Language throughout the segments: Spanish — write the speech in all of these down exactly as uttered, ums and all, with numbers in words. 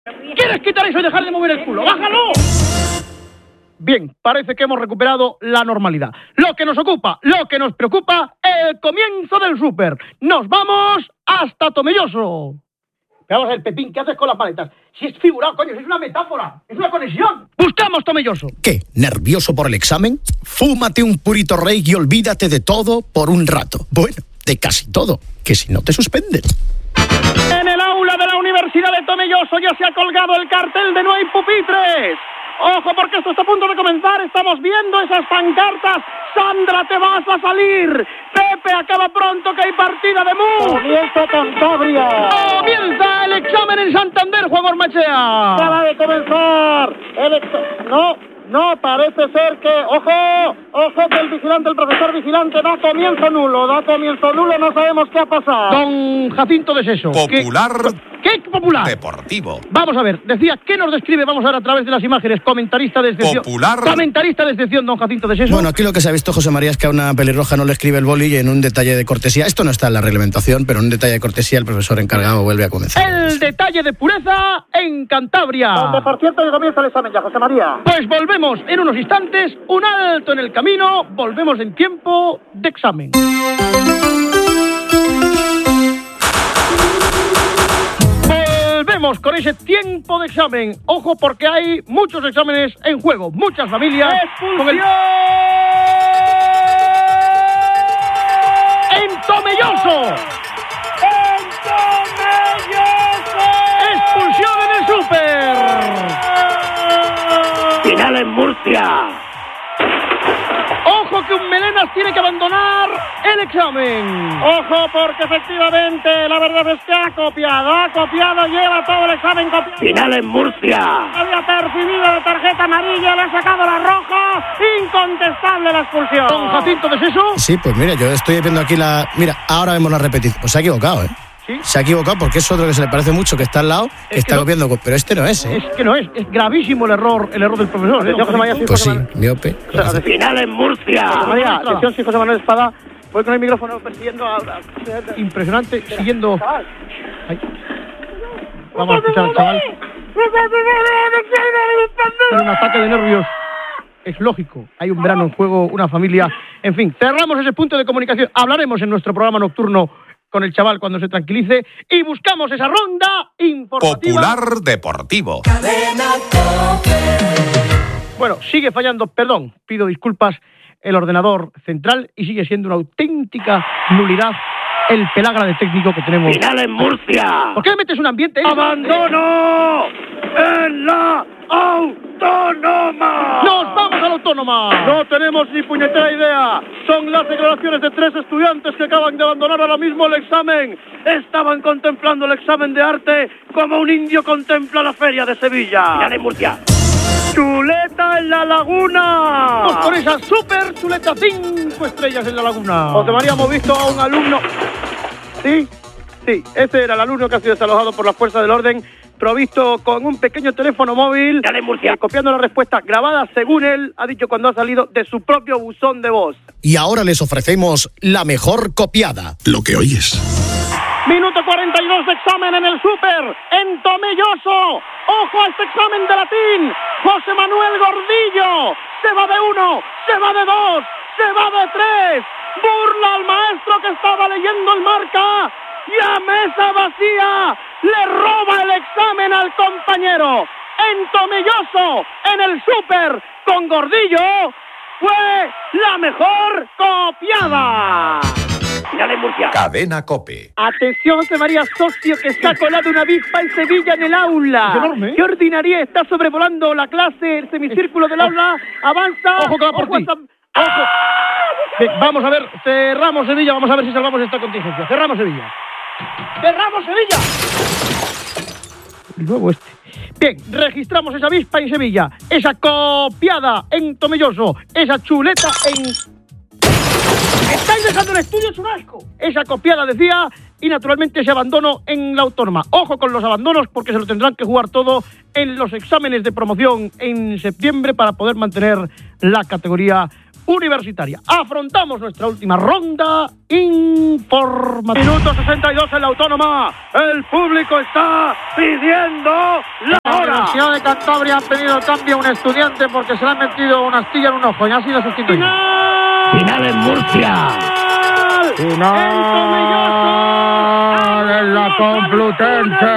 ¿Quieres quitar eso y dejar de mover el culo? ¡Bájalo! Bien, parece que hemos recuperado la normalidad. Lo que nos ocupa, lo que nos preocupa, el comienzo del súper. Nos vamos hasta Tomelloso. Vamos a ver, Pepín, ¿qué haces con las maletas? Si es figurado, coño, si es una metáfora, es una conexión. Buscamos Tomelloso. ¿Qué? ¿Nervioso por el examen? Fúmate un purito rey y olvídate de todo por un rato. Bueno, de casi todo, que si no te suspenden. En el aula de la Universidad de Tomelloso ya se ha colgado el cartel de no hay pupitres. Ojo, porque esto está a punto de comenzar. Estamos viendo esas pancartas. Sandra, te vas a salir. Pepe, acaba pronto que hay partida de mus. Comienza Cantabria. Comienza el examen en Santander, Juan Ormachea. Acaba de comenzar el examen. No. No, parece ser que... ¡Ojo! ¡Ojo que el vigilante, el profesor vigilante da comienzo nulo! Da comienzo nulo, no sabemos qué ha pasado. Don Jacinto de Seso. Popular. ¿Qué, ¿Qué popular? Deportivo. Vamos a ver, decía, ¿qué nos describe? Vamos a ver a través de las imágenes. Comentarista de excepción. Popular. Comentarista de excepción, don Jacinto de Seso. Bueno, aquí lo que se ha visto, José María, es que a una pelirroja no le escribe el boli y en un detalle de cortesía, esto no está en la reglamentación, pero en un detalle de cortesía el profesor encargado vuelve a comenzar. El detalle de pureza en Cantabria. Donde, por cierto, ya comienza el examen ya, José María. Pues volvemos en unos instantes, un alto en el camino, volvemos en tiempo de examen. Volvemos con ese tiempo de examen. Ojo, porque hay muchos exámenes en juego, muchas familias. Con el... ¡En Tomelloso! ¡En Tomelloso! ¡Expulsión en el súper! ¡Final en Murcia! ¡Ojo que un melenas tiene que abandonar el examen! ¡Ojo, porque efectivamente la verdad es que ha copiado! ¡Ha copiado! ¡Lleva todo el examen copiado! ¡Final en Murcia! Había percibido la tarjeta amarilla, le ha sacado la roja. ¡Incontestable la expulsión! ¿Don Jacinto de Seso? Sí, pues mira, yo estoy viendo aquí la... Mira, ahora vemos la repetición. Pues se ha equivocado, ¿eh? ¿Sí? Se ha equivocado porque es otro que se le parece mucho, que está al lado, que está no, copiando, pero este no es, ¿eh? Es que no es, es gravísimo el error, el error del profesor. ¿eh? José María, sí, Pues José sí, Manuel. miope. O sea, de final en Murcia. José María, atención, sí, José Manuel Espada fue con el micrófono persiguiendo a... Impresionante, siguiendo... Ay. Vamos a escuchar al chaval. Tiene un ataque de nervios. Es lógico, hay un verano en juego, una familia... En fin, cerramos ese punto de comunicación. Hablaremos en nuestro programa nocturno con el chaval cuando se tranquilice y buscamos esa ronda informativa. Popular Deportivo. Bueno, sigue fallando, perdón, pido disculpas, el ordenador central y sigue siendo una auténtica nulidad el pelagra de técnico que tenemos. ¡Final en Murcia! ¿Por qué le metes un ambiente? ¡Abandono en la autónoma! ¡Nos vamos a la autónoma! No tenemos ni puñetera idea. Son las declaraciones de tres estudiantes que acaban de abandonar ahora mismo el examen. Estaban contemplando el examen de arte como un indio contempla la feria de Sevilla. ¡Final en Murcia! ¡Chuleta en la laguna! Vamos con esa super chuleta, cinco estrellas en la laguna. José María, hemos visto a un alumno... ¿Sí? Sí, ese era el alumno que ha sido desalojado por las fuerzas del orden, provisto con un pequeño teléfono móvil, eh, copiando la respuesta grabada, según él ha dicho cuando ha salido, de su propio buzón de voz. Y ahora les ofrecemos la mejor copiada. Lo que oyes. Minuto cuarenta y dos de examen en el súper, en Tomelloso. Ojo a este examen de latín. José Manuel Gordillo. Se va de uno, se va de dos, se va de tres. Burla al maestro que estaba leyendo el marca. Y a mesa vacía le roba el examen al compañero. En Tomelloso, en el súper, con Gordillo, fue la mejor copiada. Final en Murcia. Cadena COPE. Atención, José María, socio, que se ha colado una avispa en Sevilla en el aula. Es enorme, ¿eh? ¿Qué ordinaria está sobrevolando la clase, el semicírculo del aula? Avanza. Ojo que va por ti. Hasta... Ojo. Bien, vamos a ver, cerramos Sevilla, vamos a ver si salvamos esta contingencia. Cerramos Sevilla. ¡Cerramos Sevilla! El nuevo este. Bien, registramos esa avispa en Sevilla, esa copiada en Tomelloso, esa chuleta en... ¡Estáis dejando el estudio, es un asco! Esa copiada, decía, y naturalmente ese abandono en la autónoma. Ojo con los abandonos, porque se lo tendrán que jugar todo en los exámenes de promoción en septiembre para poder mantener la categoría Universitaria. Afrontamos nuestra última ronda informativa. Minuto sesenta y dos en la Autónoma. El público está pidiendo la La hora. Universidad de Cantabria ha pedido el cambio a un estudiante porque se le ha metido una astilla en un ojo y ha sido sustituido. ¡Final! Final en Murcia. Final en la Complutense.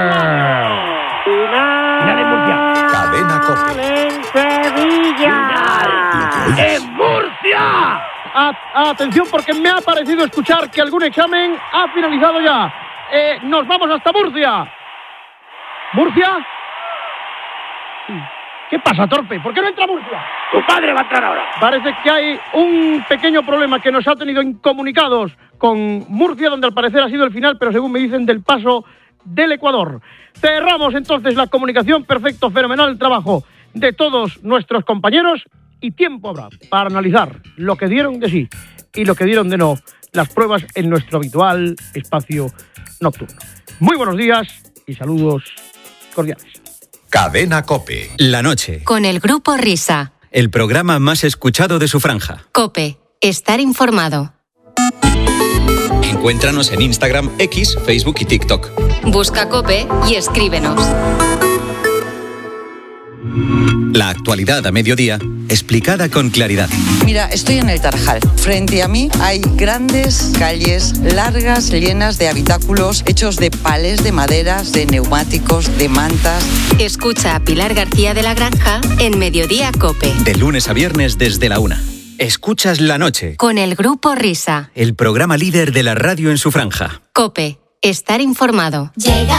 Final en Murcia. Cadena COPE. en Sevilla. ¡En Murcia! A- atención, porque me ha parecido escuchar que algún examen ha finalizado ya. Eh, nos vamos hasta Murcia. ¿Murcia? ¿Qué pasa, torpe? ¿Por qué no entra Murcia? Tu padre va a entrar ahora. Parece que hay un pequeño problema que nos ha tenido incomunicados con Murcia, donde al parecer ha sido el final, pero según me dicen, del paso del Ecuador. Cerramos entonces la comunicación. Perfecto, fenomenal el trabajo de todos nuestros compañeros y tiempo habrá para analizar lo que dieron de sí y lo que dieron de no las pruebas en nuestro habitual espacio nocturno. Muy buenos días y saludos cordiales. Cadena COPE. La noche. Con el Grupo Risa. El programa más escuchado de su franja. COPE. Estar informado. Encuéntranos en Instagram, X, Facebook y TikTok. Busca COPE y escríbenos. La actualidad a mediodía, explicada con claridad. Mira, estoy en el Tarajal. Frente a mí hay grandes calles largas, llenas de habitáculos hechos de palés de maderas, de neumáticos, de mantas. Escucha a Pilar García de la Granja en Mediodía COPE. De lunes a viernes desde la una. Escuchas La Noche. Con el Grupo Risa. El programa líder de la radio en su franja. COPE. Estar informado. Llega